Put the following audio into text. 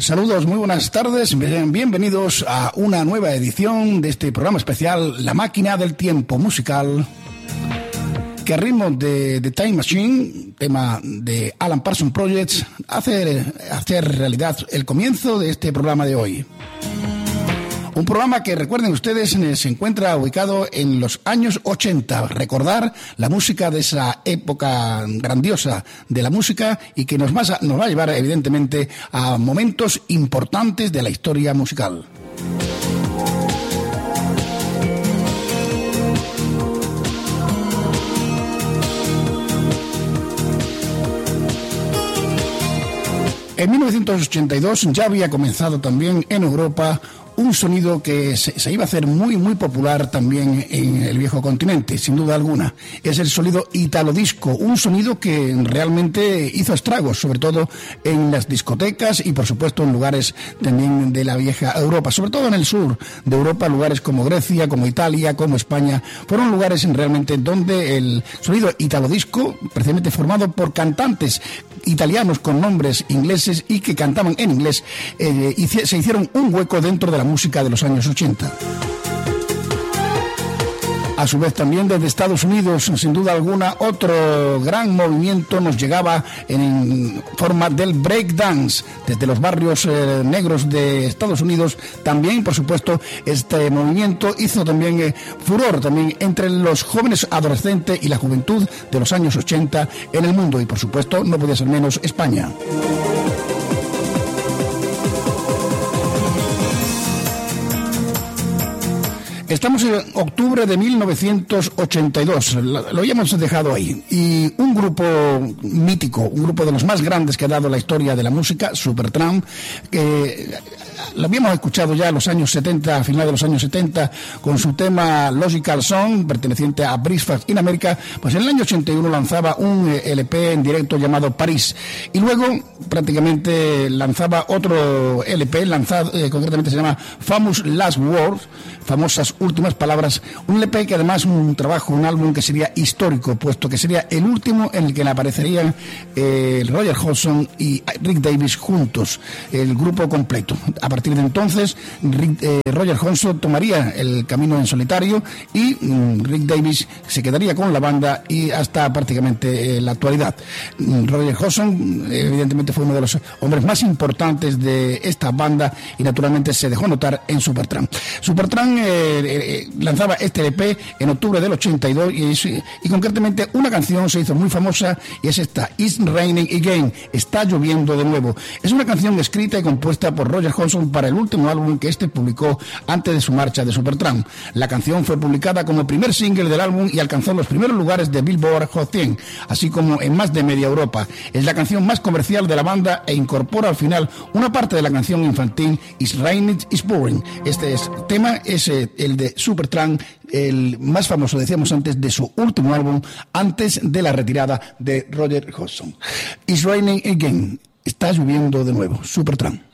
Saludos, muy buenas tardes, bienvenidos a una nueva edición de este programa especial, La Máquina del Tiempo Musical, que a ritmo de The Time Machine, tema de Alan Parsons Project, hacer realidad el comienzo de este programa de hoy. Un programa que, recuerden ustedes, se encuentra ubicado en los años 80. Recordar la música de esa época grandiosa de la música y que nos va a llevar, evidentemente, a momentos importantes de la historia musical. En 1982 ya había comenzado también en Europa un sonido que se iba a hacer muy popular también en el viejo continente, sin duda alguna. Es el sonido italodisco, un sonido que realmente hizo estragos, sobre todo en las discotecas y por supuesto en lugares también de la vieja Europa, sobre todo en el sur de Europa, lugares como Grecia, como Italia, como España, fueron lugares realmente donde el sonido italodisco, precisamente formado por cantantes italianos con nombres ingleses y que cantaban en inglés, se hicieron un hueco dentro de la música de los años 80. A su vez también desde Estados Unidos, sin duda alguna, otro gran movimiento nos llegaba en forma del breakdance desde los barrios negros de Estados Unidos. También, por supuesto, este movimiento hizo también furor también entre los jóvenes adolescentes y la juventud de los años 80 en el mundo y, por supuesto, no podía ser menos España. Estamos en octubre de 1982, lo habíamos dejado ahí, y un grupo mítico, un grupo de los más grandes que ha dado la historia de la música, Supertramp, que lo habíamos escuchado ya en los años 70, a finales de los años 70, con su tema Logical Song, perteneciente a Breakfast in America. Pues en el año 81 lanzaba un LP en directo llamado París, y luego prácticamente lanzaba otro LP, concretamente se llama Famous Last Words, famosas últimas palabras, un LP que además un álbum que sería histórico, puesto que sería el último en el que le aparecerían Roger Hodgson y Rick Davies juntos, el grupo completo. A partir de entonces, Roger Hodgson tomaría el camino en solitario y Rick Davies se quedaría con la banda y hasta prácticamente la actualidad. Roger Hodgson evidentemente fue uno de los hombres más importantes de esta banda y naturalmente se dejó notar en Supertramp. Supertramp lanzaba este LP en octubre del 82 y concretamente una canción se hizo muy famosa y es esta, It's Raining Again, está lloviendo de nuevo. Es una canción escrita y compuesta por Roger Hodgson para el último álbum que publicó antes de su marcha de Supertramp. La canción fue publicada como primer single del álbum y alcanzó los primeros lugares de Billboard Hot 100, así como en más de media Europa. Es la canción más comercial de la banda e incorpora al final una parte de la canción infantil It's Raining, It's Pouring. Este tema es el de Supertramp, el más famoso, decíamos antes, de su último álbum, antes de la retirada de Roger Hodgson. It's Raining Again, está lloviendo de nuevo, Supertramp.